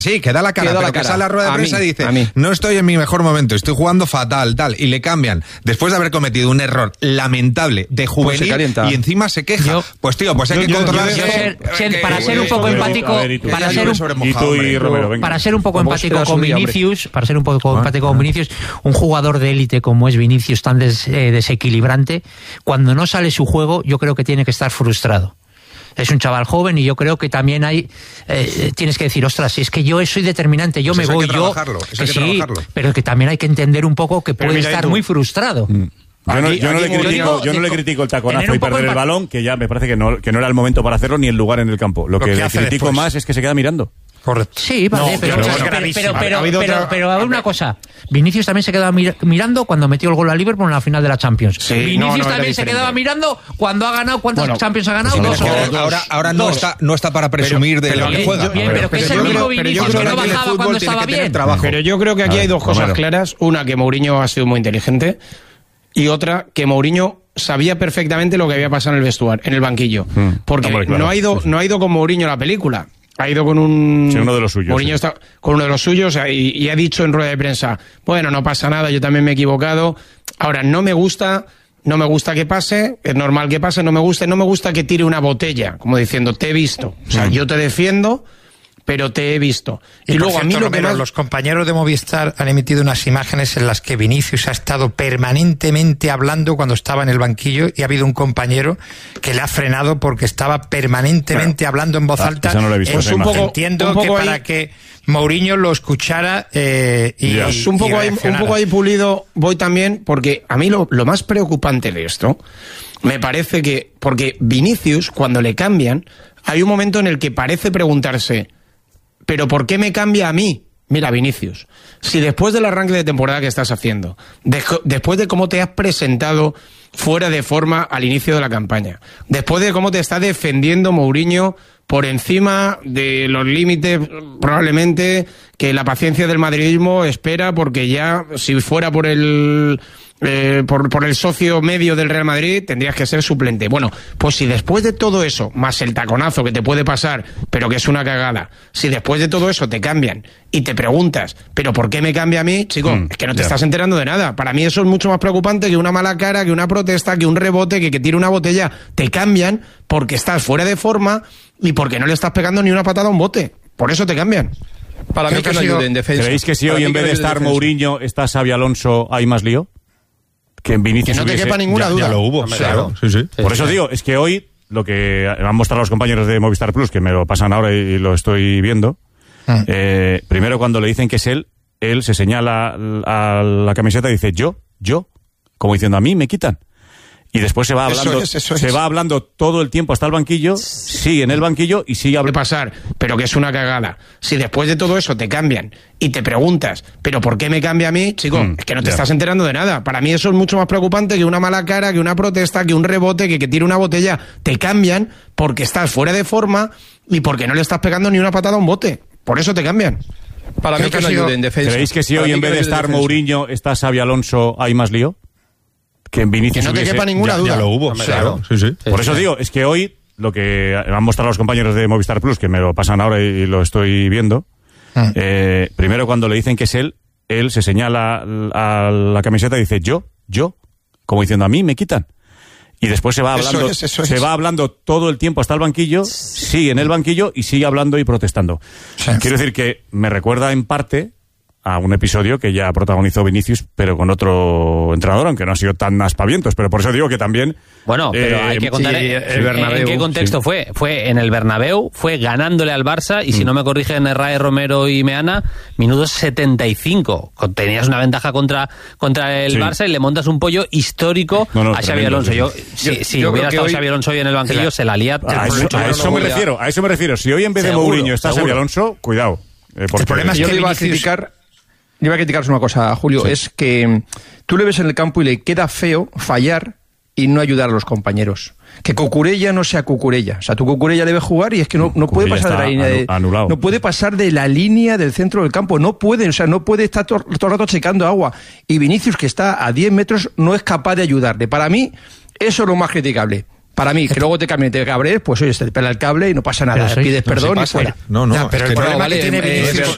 Sí, que da la cara, pero que sale a la rueda de prensa y dice, no estoy en mi mejor momento, estoy jugando fatal, tal, y le cambian, después de haber cometido un error lamentable de juvenil, y encima se queja. Pues tío, pues hay que controlar eso. Para ser un poco empático, para ser un poco empático con Vinicius, un jugador de élite como es Vinicius, tan desequilibrante, cuando no sale su juego, yo creo que tiene que estar frustrado. Es un chaval joven y yo creo que también tienes que decir, ostras, si es que yo soy determinante, yo me voy, pero que también hay que entender un poco que puede estar muy frustrado. Yo no le critico el taconazo y perder el balón, que ya me parece que no era el momento para hacerlo ni el lugar en el campo. Lo que le critico más es que se queda mirando. Correcto. Sí, vale, pero a ver una cosa. Vinicius también se quedaba mirando cuando metió el gol a Liverpool en la final de la Champions. Sí, Vinicius también se quedaba mirando cuando ha ganado. ¿Cuántas Champions ha ganado? Dos. Ahora no está para presumir de lo que juega. Pero que es el mismo Vinicius que no bajaba cuando estaba bien. Pero yo creo que aquí hay dos cosas claras. Una, que Mourinho ha sido muy inteligente. Y otra, que Mourinho sabía perfectamente lo que había pasado en el vestuario, en el banquillo. Porque no ha ido con Mourinho a la película. Ha ido con uno de los suyos. Mourinho está con uno de los suyos y ha dicho en rueda de prensa, bueno, no pasa nada, yo también me he equivocado. Ahora, no me gusta que pase, es normal que pase, no me gusta que tire una botella, como diciendo, te he visto. O sea, yo te defiendo, pero te he visto. Y luego cierto, a mí Romero, los compañeros de Movistar han emitido unas imágenes en las que Vinicius ha estado permanentemente hablando cuando estaba en el banquillo y ha habido un compañero que le ha frenado porque estaba permanentemente hablando en voz alta. No lo he visto, entiendo que para que Mourinho lo escuchara un poco ahí pulido voy también, porque a mí lo más preocupante de esto me parece que, porque Vinicius, cuando le cambian, hay un momento en el que parece preguntarse, ¿pero por qué me cambia a mí? Mira, Vinicius, si después del arranque de temporada que estás haciendo, después de cómo te has presentado fuera de forma al inicio de la campaña, después de cómo te está defendiendo Mourinho por encima de los límites probablemente que la paciencia del madridismo espera, porque ya si fuera por el socio medio del Real Madrid tendrías que ser suplente. Bueno, pues si después de todo eso, más el taconazo que te puede pasar, pero que es una cagada, si después de todo eso te cambian y te preguntas, ¿pero por qué me cambia a mí? Chico, es que no te estás enterando de nada. Para mí eso es mucho más preocupante que una mala cara, que una protesta, que un rebote, que tire una botella. Te cambian porque estás fuera de forma y porque no le estás pegando ni una patada a un bote. Por eso te cambian. Para mí que no ayude en defensa. ¿Creéis que si hoy en vez de estar Mourinho está Xabi Alonso hay más lío? Que en Vinicius no te quepa ninguna duda. Ya lo hubo, claro. Sí. Por eso digo, es que hoy lo que han mostrado los compañeros de Movistar Plus, que me lo pasan ahora y lo estoy viendo, primero cuando le dicen que es él se señala a la camiseta y dice yo, como diciendo a mí me quitan. Y después se va hablando todo el tiempo hasta el banquillo, sigue en el banquillo y sigue hablando. Pasar, pero que es una cagada. Si después de todo eso te cambian y te preguntas, ¿pero por qué me cambia a mí? Chico, es que no te estás enterando de nada. Para mí eso es mucho más preocupante que una mala cara, que una protesta, que un rebote, que tire una botella. Te cambian porque estás fuera de forma y porque no le estás pegando ni una patada a un bote. Por eso te cambian. Para mí que no ayude en defensa. ¿Creéis que si hoy en vez de estar Mourinho está Xabi Alonso hay más lío? Que en Vinicius no te quepa ninguna duda. Ya lo hubo, claro. Sí. Por eso digo, es que hoy lo que han mostrado los compañeros de Movistar Plus, que me lo pasan ahora y lo estoy viendo, primero cuando le dicen que es él se señala a la camiseta y dice yo, como diciendo a mí me quitan. Y después se va hablando todo el tiempo hasta el banquillo, sigue en el banquillo y sigue hablando y protestando. Quiero decir que me recuerda en parte a un episodio que ya protagonizó Vinicius, pero con otro entrenador, aunque no ha sido tan aspavientos, pero por eso digo que también... Bueno, pero hay que contar el Bernabéu, en qué contexto fue. Fue en el Bernabéu, fue ganándole al Barça, y si no me corrigen Herrera, Romero y Meana, minutos 75. Tenías una ventaja contra el Barça y le montas un pollo histórico a Xabi Alonso. Si hubiera estado Xabi Alonso hoy en el banquillo, se la lía. A eso me refiero. Si hoy en vez de Mourinho está Xabi Alonso, cuidado. El problema es que yo iba a criticaros una cosa, Julio, es que tú le ves en el campo y le queda feo fallar y no ayudar a los compañeros. Que Cucurella no sea Cucurella. O sea, tú Cucurella debes jugar y es que no puede pasar de la línea no puede pasar de la línea del centro del campo. No puede estar todo el rato checando agua. Y Vinicius, que está a 10 metros, no es capaz de ayudarle. Para mí, eso es lo más criticable. Para mí, que luego te cambien, te cabrees, pues oye, te pela el cable y no pasa nada. Pides perdón y fuera. No, pero el problema que tiene Vinicius...